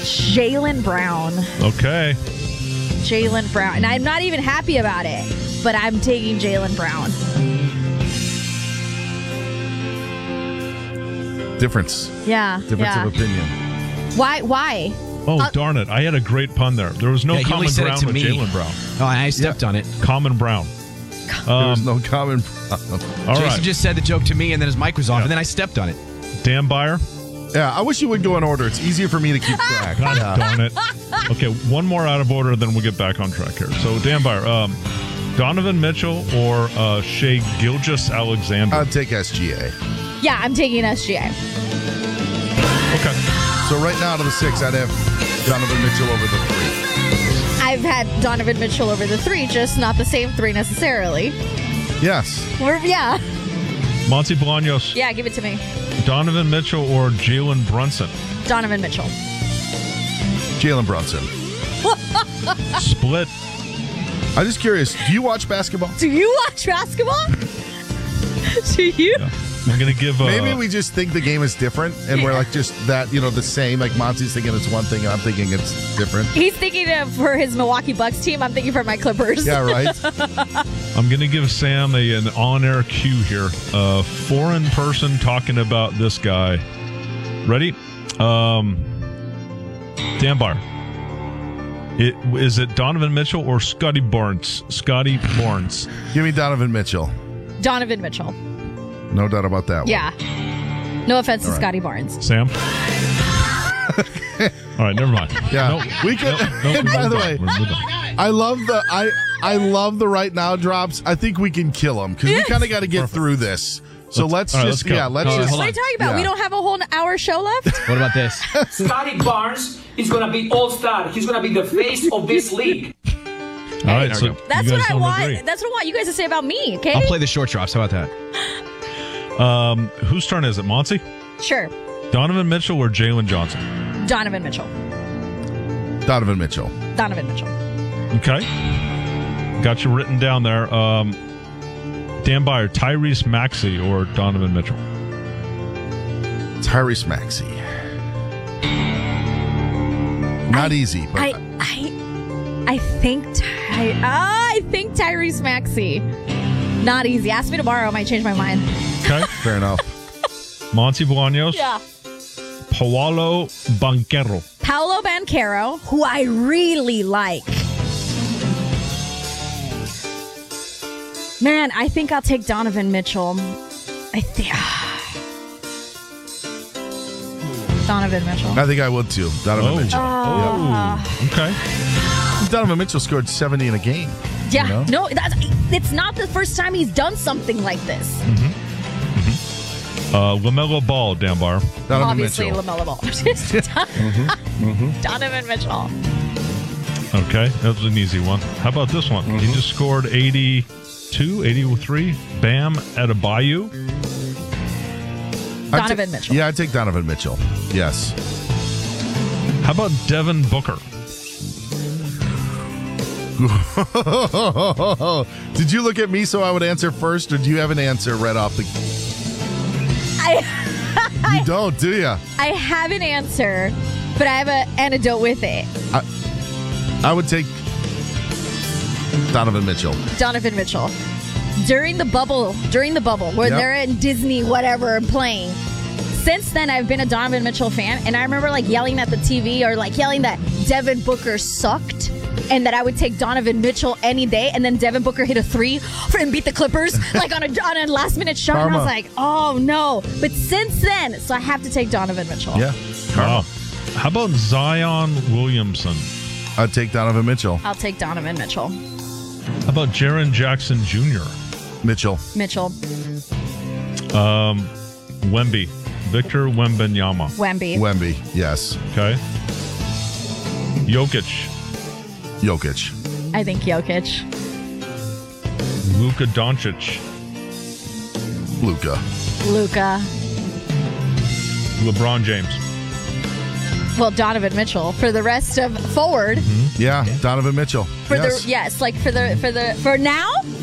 Jaylen Brown. Okay. Jaylen Brown. And I'm not even happy about it, but I'm taking Jaylen Brown. Difference Yeah. of opinion. Why? Oh, darn it. I had a great pun there. There was no Yeah, he common only said it ground to with me. Jaylen Brown. Oh, I stepped on it. Common Brown. There's no common. All Jason right. just said the joke to me, and then his mic was off, Yeah. and then I stepped on it. Dan Byer. Yeah, I wish you would go in order. It's easier for me to keep track. God Yeah. darn it. Okay, one more out of order, then we'll get back on track here. So, Dan Byer, Donovan Mitchell or Shai Gilgeous-Alexander? I'd take SGA. Yeah, I'm taking SGA. Okay. So right now, out of the 6, I'd have Donovan Mitchell over the 3. I've had Donovan Mitchell over the 3, just not the same 3 necessarily. Yes. Yeah. Monty Bolaños, Yeah, give it to me. Donovan Mitchell or Jalen Brunson? Donovan Mitchell. Jalen Brunson. Split. I'm just curious. Do you watch basketball? Do you watch basketball? Do you? Yeah. I'm going to give... Maybe we just think the game is different, and we're like just that, the same. Like Monty's thinking it's one thing, and I'm thinking it's different. He's thinking for his Milwaukee Bucks team. I'm thinking for my Clippers. Yeah, right. I'm going to give Sam an on-air cue here. A foreign person talking about this guy. Ready? Dan Byer. Is it Donovan Mitchell or Scotty Barnes? Scotty Barnes. Give me Donovan Mitchell. Donovan Mitchell. No doubt about that one. Yeah. No offense to All right. Scotty Barnes. Sam? All right, never mind. Yeah. Nope. We could. Nope, And by we're the moving way, on. We're moving on. I love the right now drops. I think we can kill them because we kind of got to get through this. So let's all right, just let's go. let's Hold on, just. hold What are on. you talking about? Yeah. We don't have a whole hour show left? What about this? Scotty Barnes is going to be all-star. He's going to be the face of this league. All right, there so we go. That's you what guys I don't want. agree. That's what I want you guys to say about me, okay? I'll play the short drops. How about that? Whose turn is it, Monty? Sure. Donovan Mitchell or Jalen Johnson? Donovan Mitchell. Donovan Mitchell. Donovan Mitchell. Okay. Got you written down there. Dan Byer, Tyrese Maxey or Donovan Mitchell? Tyrese Maxey. Not easy, but I think Tyrese Maxey. Not easy. Ask me tomorrow. I might change my mind. Okay. fair enough. Monty Bolaños? Yeah. Paolo Banchero. Paolo Banchero, who I really like. Man, I think I'll take Donovan Mitchell. I think Donovan Mitchell. I think I would too. Donovan Mitchell. Okay. Donovan Mitchell scored 70 in a game. Yeah, no, it's not the first time he's done something like this. LaMelo Ball, Dan Byer. Donovan Obviously, Mitchell. LaMelo Ball. Donovan Mitchell. Okay, that was an easy one. How about this one? He just scored 82, 83. Bam Adebayo. Donovan Mitchell. Yeah, I'd take Donovan Mitchell. Yes. How about Devin Booker? Did you look at me so I would answer first, or do you have an answer right off the... You don't, do you? I have an answer, but I have an anecdote with it. I would take Donovan Mitchell. Donovan Mitchell. During the bubble, when Yep. they're in Disney, whatever, playing. Since then, I've been a Donovan Mitchell fan, and I remember yelling at the TV or yelling that Devin Booker sucked, and that I would take Donovan Mitchell any day. And then Devin Booker hit a 3 and beat the Clippers on a last minute shot. Karma. And I was like, oh no! But since then, so I have to take Donovan Mitchell. Yeah. Wow. How about Zion Williamson? I'd take Donovan Mitchell. I'll take Donovan Mitchell. How about Jaren Jackson Jr.? Mitchell. Mitchell. Wemby. Victor Wembanyama. Wemby. Yes. Okay. Jokic. I think Jokic. Luka Doncic. Luka. LeBron James. Well, Donovan Mitchell for the rest of forward. Yeah, Donovan Mitchell. For now,